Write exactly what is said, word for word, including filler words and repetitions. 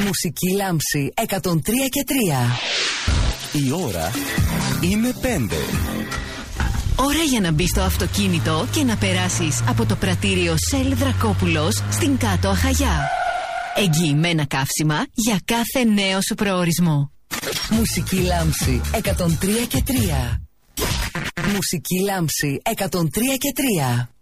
Μουσική λάμψη εκατόν τρία και τρία. Η ώρα είναι πέντε. Ώρα για να μπεις στο αυτοκίνητο και να περάσεις από το πρατήριο Shell Δρακόπουλος στην Κάτω Αχαγιά. Εγγυημένα καύσιμα για κάθε νέο σου προορισμό. Μουσική λάμψη εκατόν τρία και τρία. Μουσική λάμψη εκατόν τρία και τρία.